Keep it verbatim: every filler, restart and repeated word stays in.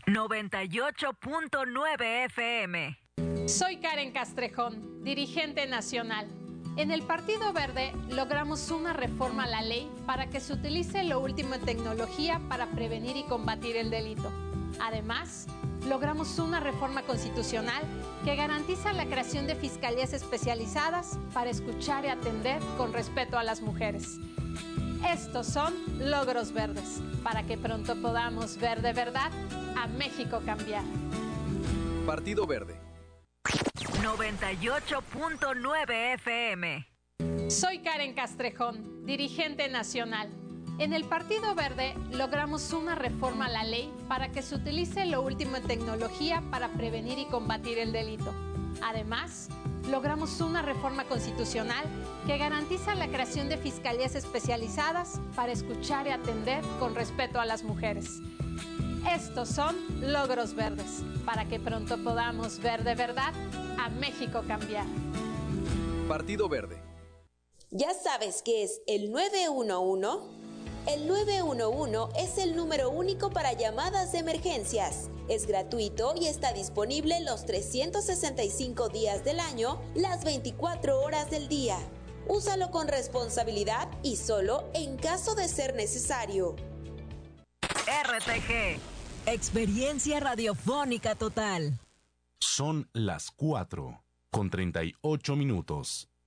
noventa y ocho punto nueve F M. Soy Karen Castrejón, dirigente nacional. En el Partido Verde logramos una reforma a la ley para que se utilice lo último en tecnología para prevenir y combatir el delito. Además, logramos una reforma constitucional que garantiza la creación de fiscalías especializadas para escuchar y atender con respeto a las mujeres. Estos son logros verdes, para que pronto podamos ver de verdad a México cambiar. Partido Verde. noventa y ocho punto nueve F M. Soy Karen Castrejón, dirigente nacional. En el Partido Verde logramos una reforma a la ley para que se utilice lo último en tecnología para prevenir y combatir el delito. Además, logramos una reforma constitucional que garantiza la creación de fiscalías especializadas para escuchar y atender con respeto a las mujeres. Estos son logros verdes, para que pronto podamos ver de verdad a México cambiar. Partido Verde. ¿Ya sabes qué es el nueve uno uno? El nueve uno uno es el número único para llamadas de emergencias. Es gratuito y está disponible los trescientos sesenta y cinco días del año, las veinticuatro horas del día. Úsalo con responsabilidad y solo en caso de ser necesario. R T G. Experiencia radiofónica total. Son las cuatro con treinta y ocho minutos.